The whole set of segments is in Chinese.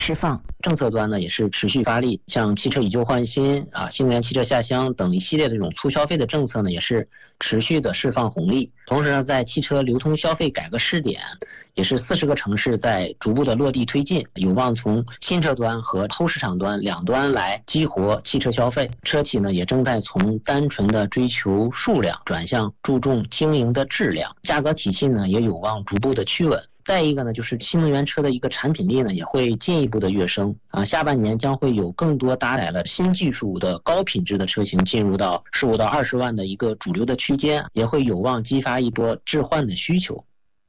释放。政策端呢也是持续发力，像汽车以旧换新新能源汽车下乡等一系列的这种促消费的政策呢，也是持续的释放红利。同时呢，在汽车流通消费改革试点，也是40个城市在逐步的落地推进，有望从新车端和后市场端两端来激活汽车消费。车企呢也正在从单纯的追求数量转向注重经营的质量，价格体系呢也有望逐步的趋稳。再一个呢，就是新能源车的一个产品力呢也会进一步的跃升下半年将会有更多搭载了新技术的高品质的车型进入到15到20万的一个主流的区间，也会有望激发一波置换的需求。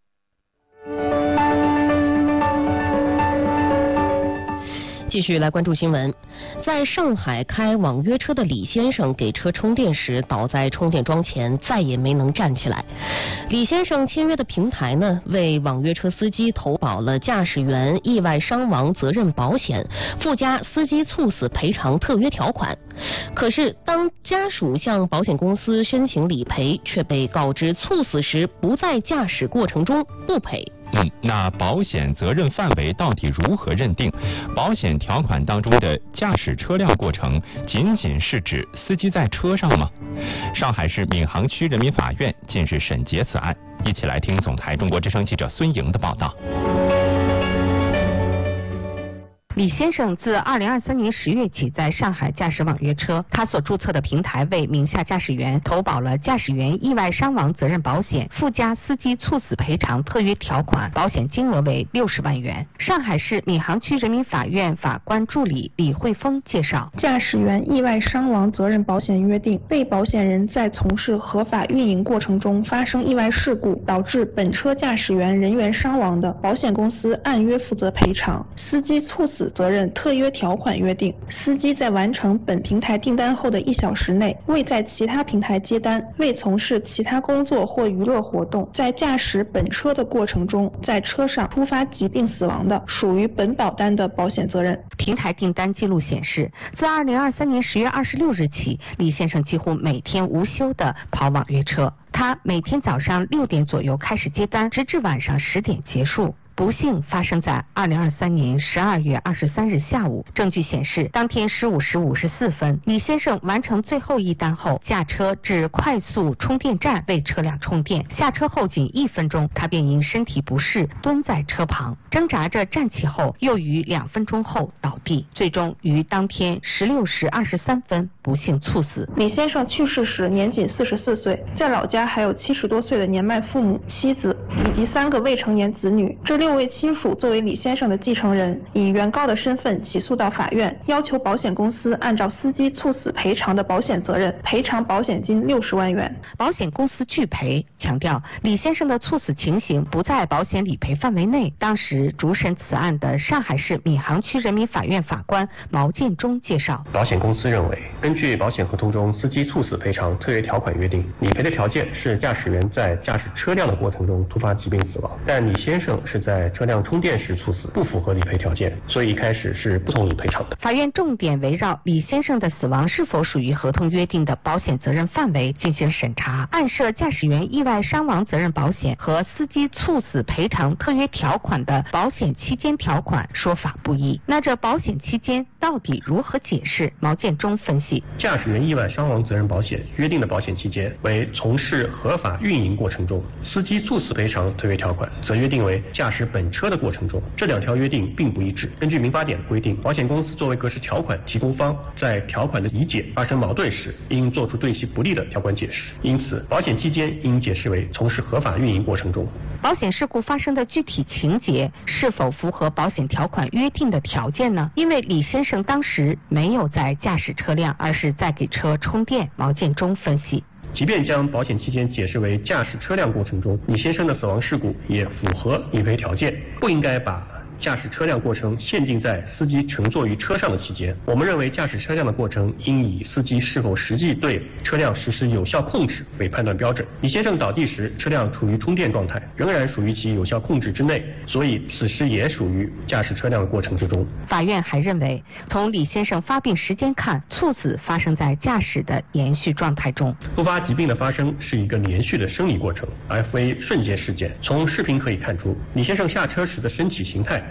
继续来关注新闻，在上海开网约车的李先生给车充电时倒在充电桩前，再也没能站起来。李先生签约的平台呢，为网约车司机投保了驾驶员意外伤亡责任保险，附加司机猝死赔偿特约条款。可是当家属向保险公司申请理赔，却被告知猝死时不在驾驶过程中，不赔。 那保险责任范围到底如何认定？保险条款当中的驾驶车辆过程仅仅是指司机在车上吗？上海市闵行区人民法院近日审结此案，一起来听总台中国之声记者孙莹的报道。 李先生自2023年10月起在上海驾驶网约车，他所注册的平台为名下驾驶员投保了驾驶员意外伤亡责任保险，附加司机猝死赔偿特约条款，保险金额为60万元。上海市闵行区人民法院法官助理李慧峰介绍， 驾驶员意外伤亡责任保险约定，被保险人在从事合法运营过程中发生意外事故，导致本车驾驶员人员伤亡的，保险公司按约负责赔偿。司机猝死责任特约条款约定，司机在完成本平台订单后的1小时内，未在其他平台接单，未从事其他工作或娱乐活动，在驾驶本车的过程中，在车上突发疾病死亡的，属于本保单的保险责任。 平台订单记录显示，自2023年10月26日起，李先生几乎每天无休地跑网约车。他每天早上6点左右开始接单，直至晚上10点结束。不幸发生在2023年12月23日下午。证据显示，当天15时54分，李先生完成最后一单后，驾车至快速充电站为车辆充电。下车后仅1分钟，他便因身体不适蹲在车旁，挣扎着站起后，又于2分钟后倒地，最终于当天16时23分不幸猝死。 李先生去世时年仅44岁，在老家还有70多岁的年迈父母、妻子以及3个未成年子女。这6位亲属作为李先生的继承人，以原告的身份起诉到法院，要求保险公司按照司机猝死赔偿的保险责任赔偿保险金60万元。 保险公司拒赔，强调李先生的猝死情形不在保险理赔范围内。当时主审此案的上海市闵行区人民法院法官毛建中介绍， 保险公司认为，根据保险合同中司机猝死赔偿特约条款约定，理赔的条件是驾驶员在驾驶车辆的过程中突发疾病死亡，但李先生是在车辆充电时猝死，不符合理赔条件，所以一开始是不同意赔偿的。 法院重点围绕李先生的死亡是否属于合同约定的保险责任范围进行审查，按涉驾驶员意外伤亡责任保险和司机猝死赔偿特约条款的保险期间条款说法不一。那这保险期间到底如何解释？毛建中分析， 驾驶员意外伤亡责任保险约定的保险期间为从事合法运营过程中，司机猝死赔偿特约条款则约定为驾驶本车的过程中，这2条约定并不一致。根据民法典规定，保险公司作为格式条款提供方，在条款的理解发生矛盾时，应作出对其不利的条款解释。因此，保险期间应解释为从事合法运营过程中。 保险事故发生的具体情节是否符合保险条款约定的条件呢？因为李先生当时没有在驾驶车辆，而是在给车充电。毛建中分析， 即便将保险期间解释为驾驶车辆过程中，李先生的死亡事故也符合理赔条件，不应该把驾驶车辆过程限定在司机乘坐于车上的期间。我们认为，驾驶车辆的过程应以司机是否实际对车辆实施有效控制为判断标准。李先生倒地时，车辆处于充电状态，仍然属于其有效控制之内，所以此时也属于驾驶车辆的过程之中。 法院还认为，从李先生发病时间看，猝死发生在驾驶的延续状态中。 突发疾病的发生是一个连续的生理过程，而非瞬间事件。从视频可以看出，李先生下车时的身体形态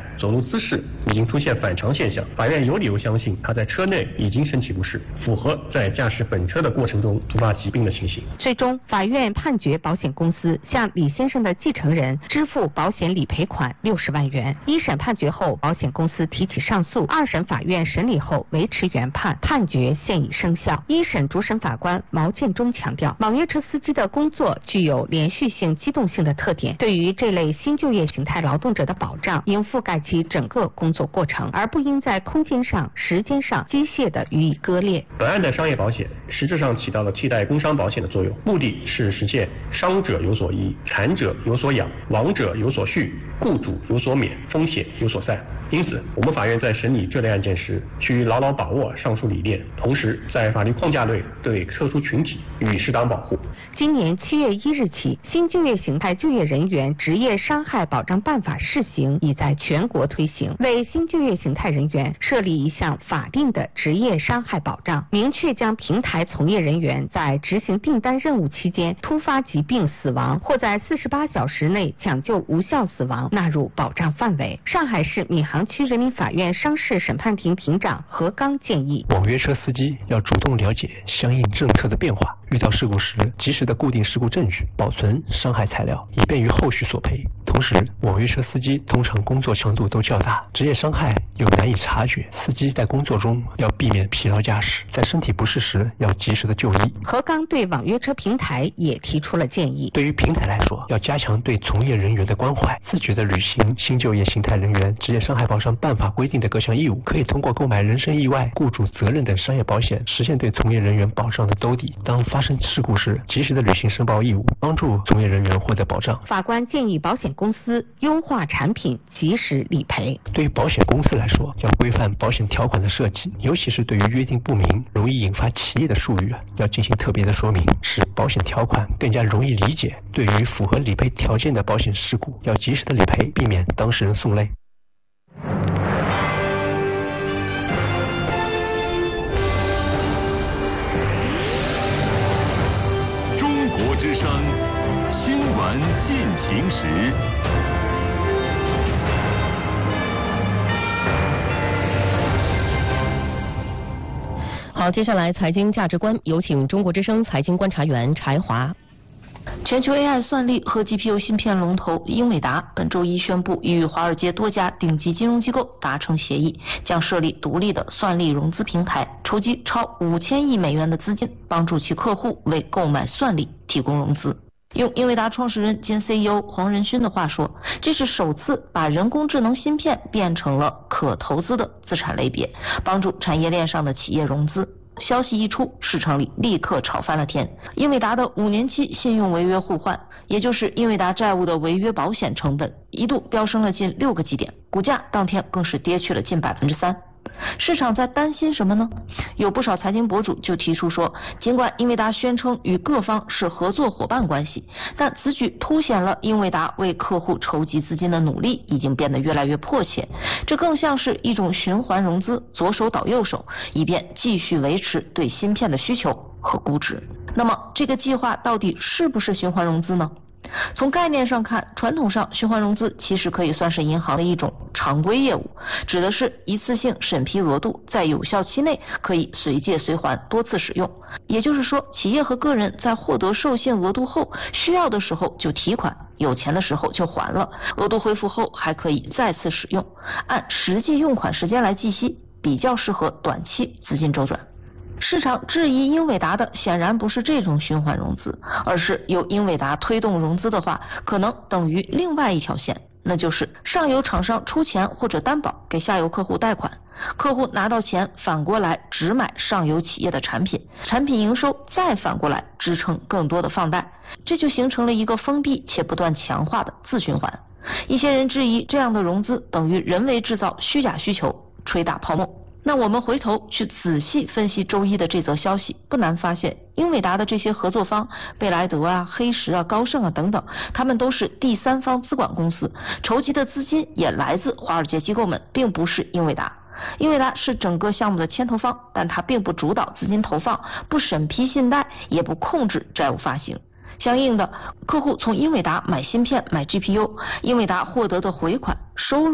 走路姿势已经出现反常现象，法院有理由相信他在车内已经身体不适，符合在驾驶本车的过程中突发疾病的情形。 最终，法院判决保险公司向李先生的继承人支付保险理赔款60万元。一审判决后，保险公司提起上诉，二审法院审理后维持原判，判决现已生效。一审主审法官毛建中强调，网约车司机的工作具有连续性、机动性的特点，对于这类新就业形态劳动者的保障应覆盖其整个工作过程，而不应在空间上、时间上机械地予以割裂。 本案的商业保险实质上起到了替代工伤保险的作用，目的是实现伤者有所医、残者有所养、亡者有所续、雇主有所免、风险有所散。因此，我们法院在审理这类案件时，需牢牢把握上述理念，同时在法律框架内对特殊群体予以适当保护。 今年7月1日起，新就业形态就业人员职业伤害保障办法试行已在全国推行，为新就业形态人员设立一项法定的职业伤害保障，明确将平台从业人员在执行订单任务期间突发疾病死亡或在48小时内抢救无效死亡纳入保障范围。上海市闵行区人民法院商事审判庭庭长何刚建议， 网约车司机要主动了解相应政策的变化，遇到事故时及时的固定事故证据，保存伤害材料，以便于后续索赔。同时，网约车司机通常工作强度都较大，职业伤害又难以察觉，司机在工作中要避免疲劳驾驶，在身体不适时要及时的就医。 何刚对网约车平台也提出了建议， 对于平台来说，要加强对从业人员的关怀，自觉地履行新就业形态人员职业伤害保障办法规定的各项义务，可以通过购买人身意外、雇主责任等商业保险，实现对从业人员保障的兜底。当发生事故时，及时的履行申报义务，帮助从业人员获得保障。 法官建议保险公司优化产品，及时理赔。 对于保险公司来说，要规范保险条款的设计，尤其是对于约定不明、容易引发歧义的术语，要进行特别的说明，使保险条款更加容易理解。对于符合理赔条件的保险事故，要及时的理赔，避免当事人送累。 中国之声新闻进行时。 好，接下来财经价值观，有请中国之声财经观察员柴华。 全球 AI 算力和 GPU 芯片龙头英伟达本周一宣布，已与华尔街多家顶级金融机构达成协议，将设立独立的算力融资平台，筹集超5000亿美元的资金，帮助其客户为购买算力提供融资。用英伟达创始人兼 CEO 黄仁勋的话说，这是首次把人工智能芯片变成了可投资的资产类别，帮助产业链上的企业融资。消息一出，市场里立刻炒翻了天。英伟达的5年期信用违约互换，也就是英伟达债务的违约保险成本，一度飙升了近6个基点，股价当天更是跌去了近3%。市场在担心什么呢？有不少财经博主就提出说，尽管英伟达宣称与各方是合作伙伴关系，但此举凸显了英伟达为客户筹集资金的努力已经变得越来越迫切，这更像是一种循环融资，左手倒右手，以便继续维持对芯片的需求和估值。那么这个计划到底是不是循环融资呢？从概念上看，传统上循环融资其实可以算是银行的一种常规业务，指的是一次性审批额度，在有效期内可以随借随还，多次使用。也就是说，企业和个人在获得授信额度后，需要的时候就提款，有钱的时候就还了，额度恢复后还可以再次使用，按实际用款时间来计息，比较适合短期资金周转。市场质疑英伟达的显然不是这种循环融资，而是由英伟达推动融资的话，可能等于另外一条线，那就是上游厂商出钱或者担保给下游客户贷款，客户拿到钱反过来只买上游企业的产品，产品营收再反过来支撑更多的放贷，这就形成了一个封闭且不断强化的自循环。一些人质疑这样的融资等于人为制造虚假需求，吹大泡沫。那我们回头去仔细分析周一的这则消息，不难发现，英伟达的这些合作方，贝莱德啊、黑石啊、高盛啊等等，他们都是第三方资管公司，筹集的资金也来自华尔街机构们，并不是英伟达。英伟达是整个项目的牵头方，但它并不主导资金投放，不审批信贷，也不控制债务发行。相应的，客户从英伟达买芯片、买 GPU， 英伟达获得的回款收入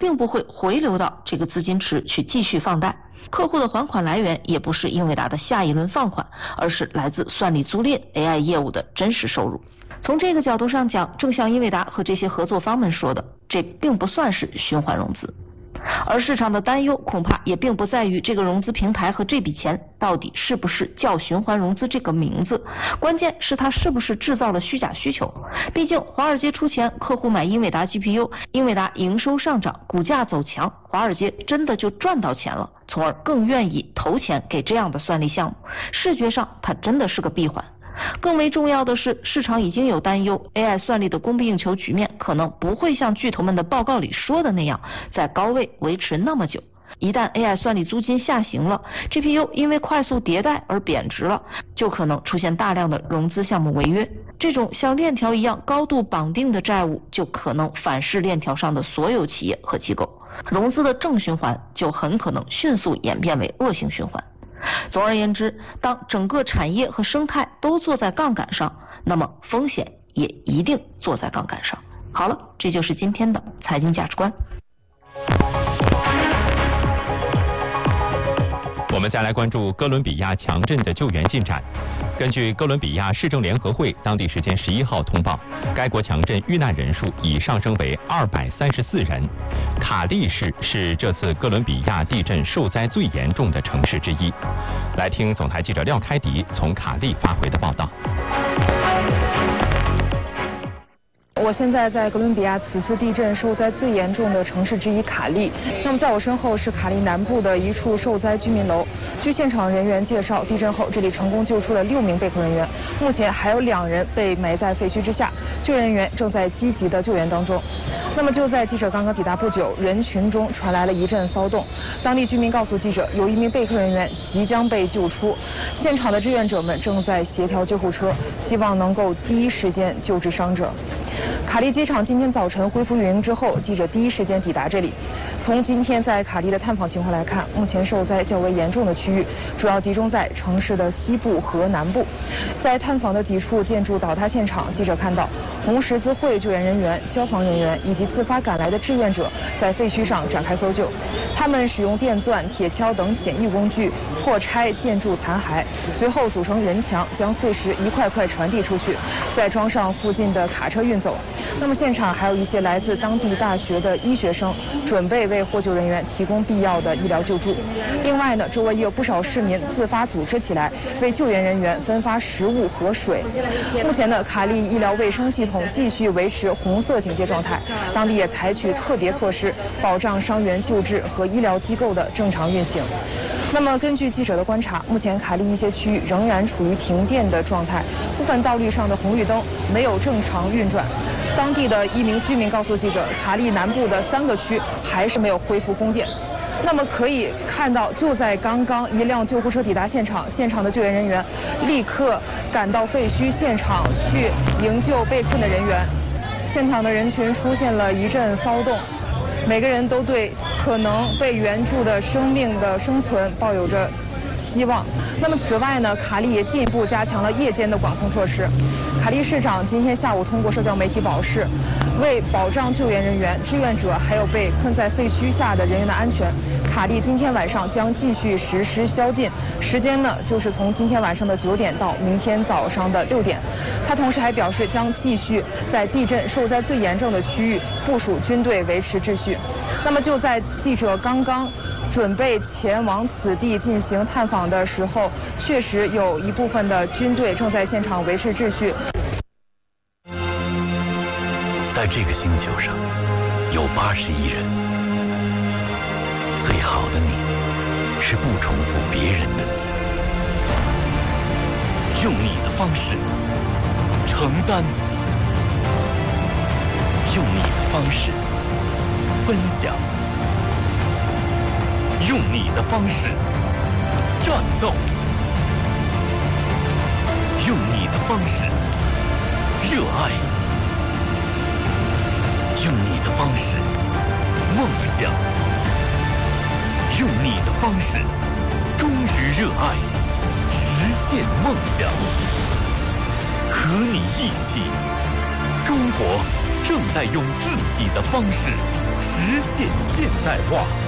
并不会回流到这个资金池去继续放贷。客户的还款来源也不是英伟达的下一轮放款，而是来自算力租赁 AI 业务的真实收入。从这个角度上讲，正像英伟达和这些合作方们说的，这并不算是循环融资。而市场的担忧恐怕也并不在于这个融资平台和这笔钱到底是不是叫循环融资这个名字，关键是它是不是制造了虚假需求。毕竟华尔街出钱，客户买英伟达 GPU， 英伟达营收上涨，股价走强，华尔街真的就赚到钱了，从而更愿意投钱给这样的算力项目。视觉上它真的是个闭环。更为重要的是，市场已经有担忧 AI 算力的供不应求局面可能不会像巨头们的报告里说的那样在高位维持那么久。一旦 AI 算力租金下行了， GPU 因为快速迭代而贬值了，就可能出现大量的融资项目违约。这种像链条一样高度绑定的债务就可能反噬链条上的所有企业和机构，融资的正循环就很可能迅速演变为恶性循环。总而言之，当整个产业和生态都坐在杠杆上，那么风险也一定坐在杠杆上。好了，这就是今天的财经价值观。 我们再来关注哥伦比亚强震的救援进展。根据哥伦比亚市政联合会当地时间11号通报，该国强震遇难人数已上升为234人。卡利市是这次哥伦比亚地震受灾最严重的城市之一。来听总台记者廖开迪从卡利发回的报道。 我现在在哥伦比亚此次地震受灾最严重的城市之一卡利。那么在我身后是卡利南部的一处受灾居民楼。据现场人员介绍，地震后这里成功救出了6名被困人员，目前还有2人被埋在废墟之下，救援人员正在积极的救援当中。那么就在记者刚刚抵达不久，人群中传来了一阵骚动。当地居民告诉记者，有1名被困人员即将被救出，现场的志愿者们正在协调救护车，希望能够第一时间救治伤者。卡利机场今天早晨恢复运营之后，记者第一时间抵达这里。从今天在卡利的探访情况来看，目前受灾较为严重的区域主要集中在城市的西部和南部。在探访的几处建筑倒塌现场，记者看到红十字会救援人员、消防人员以及自发赶来的志愿者在废墟上展开搜救。他们使用电钻、铁锹等简易工具破拆建筑残骸，随后组成人墙，将碎石一块块传递出去，再装上附近的卡车运走。那么现场还有一些来自当地大学的医学生，准备为获救人员提供必要的医疗救助。另外呢，周围也有不少市民自发组织起来，为救援人员分发食物和水。目前呢，卡利医疗卫生系统继续维持红色警戒状态，当地也采取特别措施，保障伤员救治和医疗机构的正常运行。那么根据记者的观察，目前卡利一些区域仍然处于停电的状态，部分道路上的红绿灯没有正常运转。当地的一名居民告诉记者，卡利南部的3个区还是没有恢复供电。那么可以看到，就在刚刚，一辆救护车抵达现场，现场的救援人员立刻赶到废墟现场去营救被困的人员。现场的人群出现了一阵骚动，每个人都对可能被援助的生命的生存抱有着希望。那么此外呢，卡利也进一步加强了夜间的管控措施。卡利市长今天下午通过社交媒体表示，为保障救援人员、志愿者还有被困在废墟下的人员的安全，卡利今天晚上将继续实施宵禁，时间呢就是从今天晚上的9点到明天早上的6点。他同时还表示，将继续在地震受灾最严重的区域部署军队维持秩序。那么就在记者刚刚准备前往此地进行探访的时候，确实有一部分的军队正在现场维持秩序。 在这个星球上有80亿人，最好的你是不重复别人的你，用你的方式承担，用你的方式分享，用你的方式战斗，用你的方式热爱，用你的方式梦想，用你的方式忠于热爱，实现梦想。和你一起，中国正在用自己的方式实现现代化。